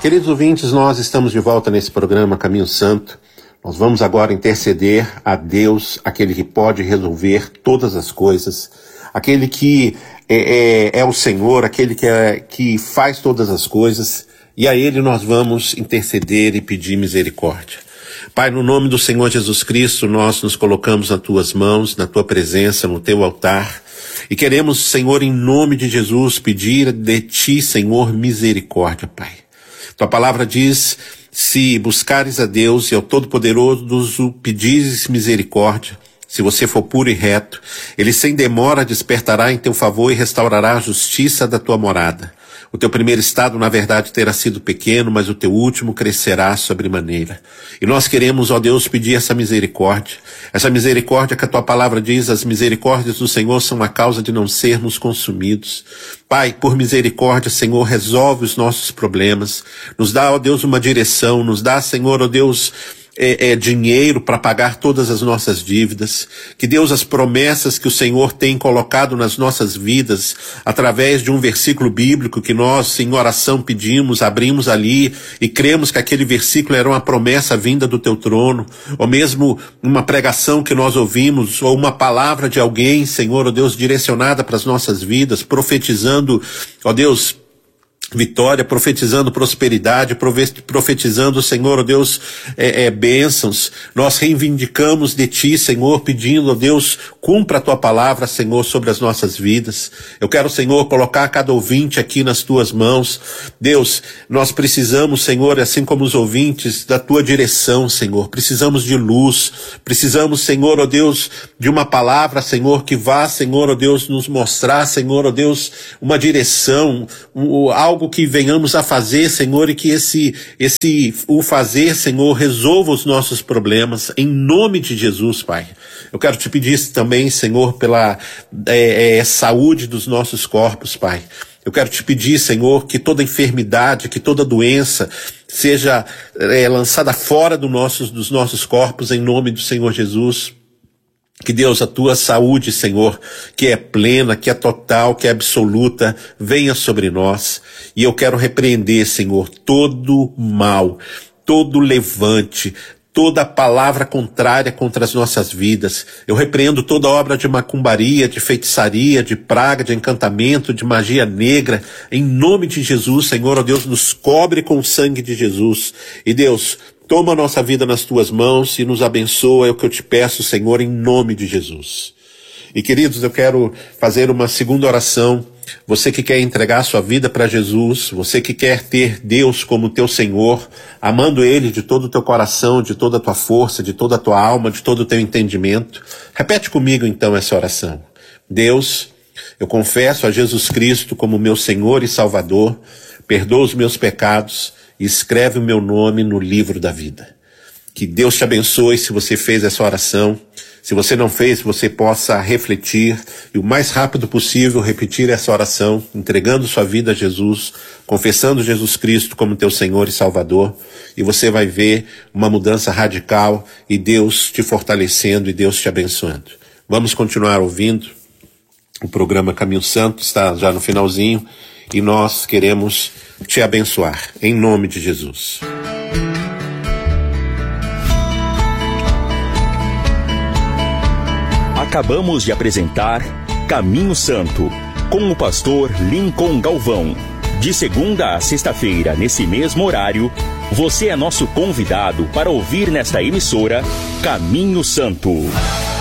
Queridos ouvintes, nós estamos de volta nesse programa Caminho Santo. Nós vamos agora interceder a Deus, aquele que pode resolver todas as coisas, aquele que é o Senhor, aquele que faz todas as coisas, e a Ele nós vamos interceder e pedir misericórdia. Pai, no nome do Senhor Jesus Cristo, nós nos colocamos nas Tuas mãos, na Tua presença, no Teu altar, e queremos, Senhor, em nome de Jesus, pedir de Ti, Senhor, misericórdia, Pai. Tua palavra diz: se buscares a Deus e ao Todo-Poderoso pedires misericórdia, se você for puro e reto, Ele sem demora despertará em teu favor e restaurará a justiça da tua morada. O teu primeiro estado, na verdade, terá sido pequeno, mas o teu último crescerá sobremaneira. E nós queremos, ó Deus, pedir essa misericórdia que a tua palavra diz: as misericórdias do Senhor são a causa de não sermos consumidos. Pai, por misericórdia, Senhor, resolve os nossos problemas. Nos dá, ó Deus, uma direção. Nos dá, Senhor, ó Deus, dinheiro para pagar todas as nossas dívidas. Que Deus, as promessas que o Senhor tem colocado nas nossas vidas, através de um versículo bíblico que nós em oração pedimos, abrimos ali e cremos que aquele versículo era uma promessa vinda do teu trono, ou mesmo uma pregação que nós ouvimos, ou uma palavra de alguém, Senhor, ó Deus, direcionada para as nossas vidas, profetizando, ó Deus, vitória, profetizando prosperidade, profetizando, Senhor, ó Deus, bênçãos. Nós reivindicamos de Ti, Senhor, pedindo, ó Deus, cumpra a Tua palavra, Senhor, sobre as nossas vidas. Eu quero, Senhor, colocar cada ouvinte aqui nas Tuas mãos. Deus, nós precisamos, Senhor, assim como os ouvintes, da Tua direção, Senhor. Precisamos de luz, precisamos, Senhor, ó Deus, de uma palavra, Senhor, que vá, Senhor, ó Deus, nos mostrar, Senhor, ó Deus, uma direção, algo que venhamos a fazer, Senhor, e que o fazer, Senhor, resolva os nossos problemas, em nome de Jesus, Pai. Eu quero te pedir também, Senhor, pela saúde dos nossos corpos, Pai. Eu quero te pedir, Senhor, que toda enfermidade, que toda doença seja lançada fora dos nossos corpos, em nome do Senhor Jesus. Que Deus, a Tua saúde, Senhor, que é plena, que é total, que é absoluta, venha sobre nós. E eu quero repreender, Senhor, todo mal, todo levante, toda palavra contrária contra as nossas vidas. Eu repreendo toda obra de macumbaria, de feitiçaria, de praga, de encantamento, de magia negra. Em nome de Jesus, Senhor, ó Deus, nos cobre com o sangue de Jesus. E Deus, toma a nossa vida nas Tuas mãos e nos abençoa, é o que eu te peço, Senhor, em nome de Jesus. E queridos, eu quero fazer uma segunda oração. Você que quer entregar a sua vida para Jesus, você que quer ter Deus como teu Senhor, amando Ele de todo o teu coração, de toda a tua força, de toda a tua alma, de todo o teu entendimento. Repete comigo então essa oração. Deus, eu confesso a Jesus Cristo como meu Senhor e Salvador, perdoa os meus pecados e escreve o meu nome no livro da vida. Que Deus te abençoe se você fez essa oração. Se você não fez, você possa refletir e o mais rápido possível repetir essa oração, entregando sua vida a Jesus, confessando Jesus Cristo como teu Senhor e Salvador, e você vai ver uma mudança radical e Deus te fortalecendo e Deus te abençoando. Vamos continuar ouvindo. O programa Caminho Santo está já no finalzinho e nós queremos te abençoar, em nome de Jesus. Acabamos de apresentar Caminho Santo, com o pastor Lincoln Galvão. De segunda a sexta-feira, nesse mesmo horário, você é nosso convidado para ouvir nesta emissora Caminho Santo.